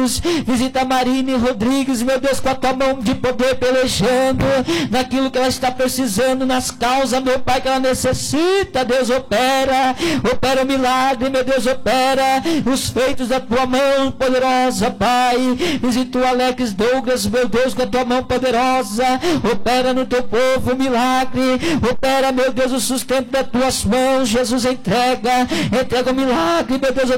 Jesus. Visita a Marine Rodrigues, meu Deus, com a tua mão de poder pelejando naquilo que ela está precisando, nas causas, meu Pai, que ela necessita. Deus, opera o milagre, meu Deus, opera os feitos da tua mão poderosa, Pai. Visita o Alex Douglas, meu Deus, com a tua mão poderosa, opera no teu povo o milagre, opera, meu Deus, o sustento das tuas mãos. Jesus, entrega o milagre, meu Deus,